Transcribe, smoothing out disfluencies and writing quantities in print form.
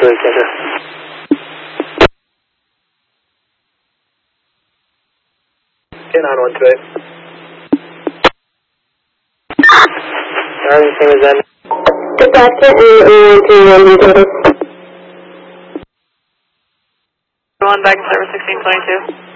Absolutely, Kendra. Ten on 128. Alright, same as that. Dispatcher and 131 One back to service 1622.